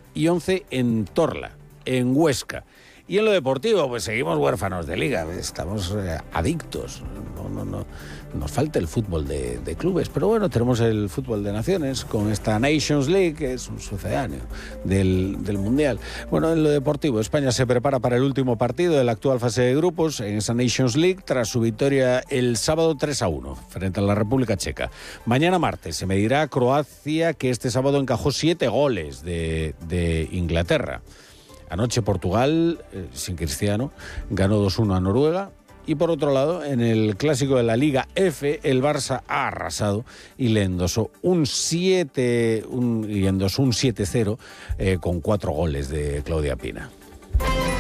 y 11 en Torla, en Huesca. Y en lo deportivo, pues seguimos huérfanos de liga, estamos adictos. No, nos falta el fútbol de clubes, pero bueno, tenemos el fútbol de naciones con esta Nations League, que es un sucedáneo del Mundial. Bueno, en lo deportivo, España se prepara para el último partido de la actual fase de grupos en esa Nations League tras su victoria el sábado 3-1 frente a la República Checa. Mañana martes se medirá a Croacia, que este sábado encajó 7 goles de Inglaterra. Anoche Portugal, sin Cristiano, ganó 2-1 a Noruega. Y por otro lado, en el clásico de la Liga F, el Barça ha arrasado y le endosó un 7-0 con 4 goles de Claudia Pina.